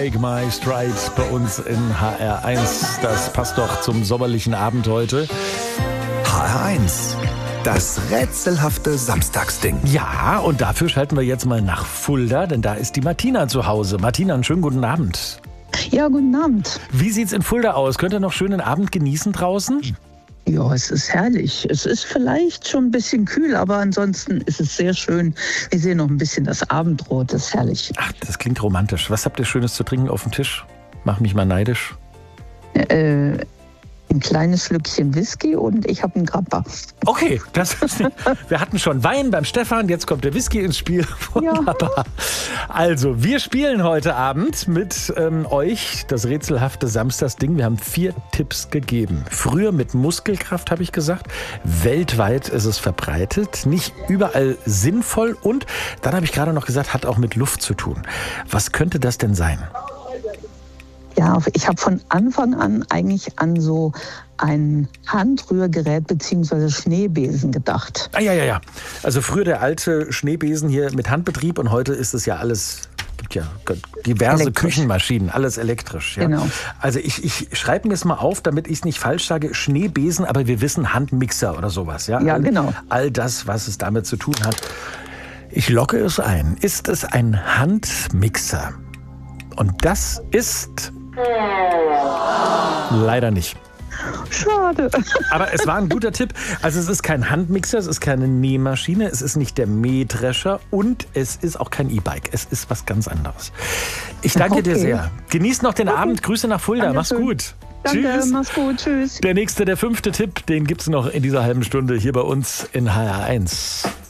Take My Stride bei uns in HR1. Das passt doch zum sommerlichen Abend heute. HR1, das rätselhafte Samstagsding. Ja, und dafür schalten wir jetzt mal nach Fulda, denn da ist die Martina zu Hause. Martina, einen schönen guten Abend. Ja, guten Abend. Wie sieht's in Fulda aus? Könnt ihr noch schön den Abend genießen draußen? Ja, es ist herrlich. Es ist vielleicht schon ein bisschen kühl, aber ansonsten ist es sehr schön. Wir sehen noch ein bisschen das Abendrot, das ist herrlich. Ach, das klingt romantisch. Was habt ihr Schönes zu trinken auf dem Tisch? Mach mich mal neidisch. Ein kleines Schlückchen Whisky und ich habe einen Grappa. Okay, wir hatten schon Wein beim Stefan, jetzt kommt der Whisky ins Spiel. Wunderbar. Ja. Also, wir spielen heute Abend mit euch das rätselhafte Samstagsding. Wir haben 4 Tipps gegeben. Früher mit Muskelkraft, habe ich gesagt. Weltweit ist es verbreitet, nicht überall sinnvoll und, dann habe ich gerade noch gesagt, hat auch mit Luft zu tun. Was könnte das denn sein? Ja, ich habe von Anfang an eigentlich an so ein Handrührgerät bzw. Schneebesen gedacht. Ja. Also früher der alte Schneebesen hier mit Handbetrieb und heute ist es ja alles, gibt ja diverse elektrisch. Küchenmaschinen, alles elektrisch. Ja. Genau. Also ich schreibe mir es mal auf, damit ich es nicht falsch sage, Schneebesen, aber wir wissen Handmixer oder sowas. Ja, genau. All das, was es damit zu tun hat. Ich logge es ein. Ist es ein Handmixer? Und das ist leider nicht. Schade. Aber es war ein guter Tipp. Also es ist kein Handmixer, es ist keine Nähmaschine, es ist nicht der Mähdrescher und es ist auch kein E-Bike. Es ist was ganz anderes. Ich danke dir sehr. Genieß noch den Abend. Grüße nach Fulda. Dankeschön. Mach's gut. Danke, Tschüss. mach's gut. Tschüss. Der 5. Tipp, den gibt's noch in dieser halben Stunde hier bei uns in HR1.